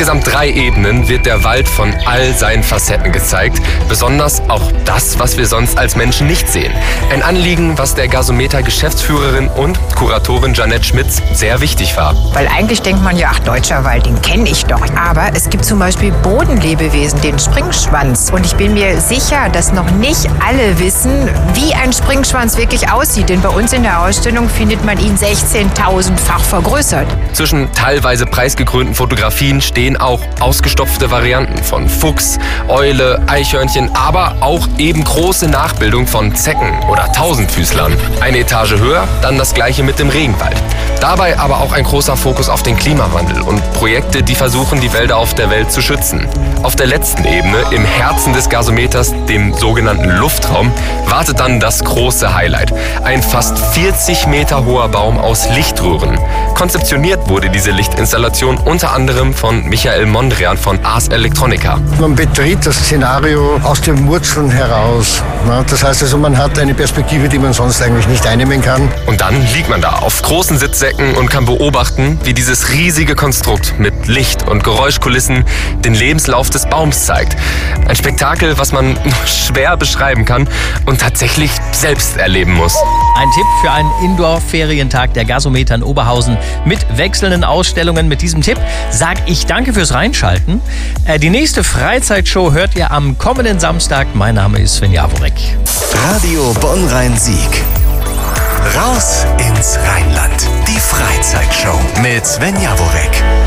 insgesamt 3 Ebenen wird der Wald von all seinen Facetten gezeigt. Besonders auch das, was wir sonst als Menschen nicht sehen. Ein Anliegen, was der Gasometer-Geschäftsführerin und Kuratorin Jeanette Schmitz sehr wichtig war. Weil eigentlich denkt man ja, ach, deutscher Wald, den kenne ich doch. Aber es gibt zum Beispiel Bodenlebewesen, den Springschwanz. Und ich bin mir sicher, dass noch nicht alle wissen, wie ein Springschwanz wirklich aussieht. Denn bei uns in der Ausstellung findet man ihn 16.000-fach vergrößert. Zwischen teilweise preisgekrönten Fotografien stehen auch ausgestopfte Varianten von Fuchs, Eule, Eichhörnchen, aber auch eben große Nachbildung von Zecken oder Tausendfüßlern. Eine Etage höher, dann das gleiche mit dem Regenwald. Dabei aber auch ein großer Fokus auf den Klimawandel und Projekte, die versuchen, die Wälder auf der Welt zu schützen. Auf der letzten Ebene, im Herzen des Gasometers, dem sogenannten Luftraum, wartet dann das große Highlight. Ein fast 40 Meter hoher Baum aus Lichtröhren. Konzeptioniert wurde diese Lichtinstallation unter anderem von Michael Mondrian von Ars Electronica. Man betritt das Szenario aus den Wurzeln heraus. Das heißt also, man hat eine Perspektive, die man sonst eigentlich nicht einnehmen kann. Und dann liegt man da auf großen Sitzsäcken und kann beobachten, wie dieses riesige Konstrukt mit Licht und Geräuschkulissen den Lebenslauf des Baums zeigt. Ein Spektakel, was man nur schwer beschreiben kann und tatsächlich selbst erleben muss. Ein Tipp für einen Indoor-Ferientag der Gasometer in Oberhausen mit wechselnden Ausstellungen. Mit diesem Tipp sage ich danke fürs Reinschalten. Die nächste Freizeitshow hört ihr am kommenden Samstag. Mein Name ist Sven Jaworek. Radio Bonn-Rhein-Sieg. Raus ins Rheinland. Die Freizeitshow mit Sven Jaworek.